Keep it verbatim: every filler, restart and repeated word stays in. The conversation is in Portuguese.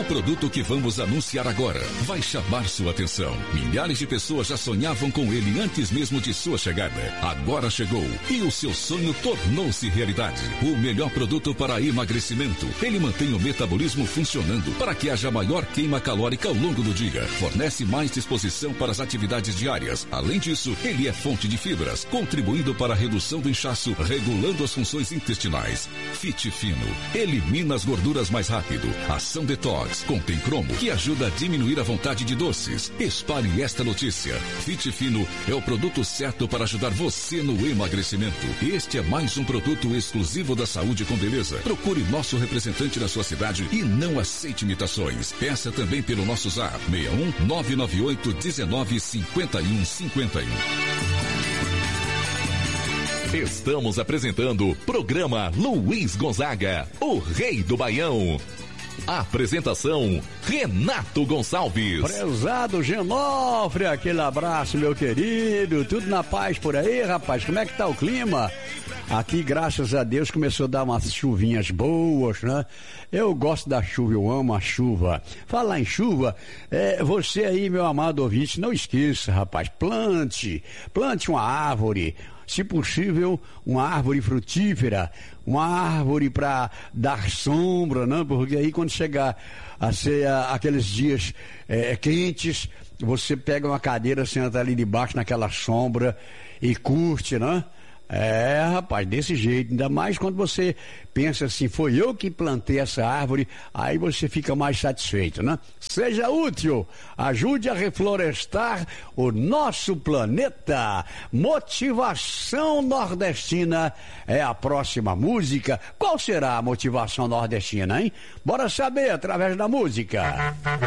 produto que vamos anunciar agora vai chamar sua atenção. Milhares de pessoas já sonhavam com ele antes mesmo de sua chegada. Agora chegou e o seu sonho tornou-se realidade. O melhor produto para emagrecimento. Ele mantém o metabolismo funcionando para que haja maior queima calórica ao longo do dia. Fornece mais disposição para as atividades diárias. Além disso, ele é fonte de fibras, contribuindo para a redução do inchaço, regulando as funções intestinais. Fit Fino elimina as gorduras mais rápido. Ação Detox contém cromo, que ajuda a diminuir a vontade de doces. Espalhe esta notícia. Fit Fino é o produto certo para ajudar você no emagrecimento. Este é mais um produto exclusivo da Saúde com Beleza. Procure nosso representante na sua cidade e não aceite imitações. Peça também pelo nosso zap seis um nove nove oito um nove cinco um cinco um. Estamos apresentando o programa Luiz Gonzaga, o Rei do Baião. Apresentação, Renato Gonçalves. Prezado Genofre, aquele abraço, meu querido. Tudo na paz por aí, rapaz? Como é que tá o clima? Aqui, graças a Deus, começou a dar umas chuvinhas boas, né? Eu gosto da chuva, eu amo a chuva. Falar em chuva, é, você aí, meu amado ouvinte, não esqueça, rapaz, plante, plante uma árvore. Se possível, uma árvore frutífera, uma árvore para dar sombra, né? Porque aí quando chegar a ser a, aqueles dias é, quentes, você pega uma cadeira, senta ali debaixo naquela sombra e curte, né? É, rapaz, desse jeito, ainda mais quando você pensa assim, foi eu que plantei essa árvore, aí você fica mais satisfeito, né? Seja útil, ajude a reflorestar o nosso planeta. Motivação nordestina é a próxima música. Qual será a motivação nordestina, hein? Bora saber através da música.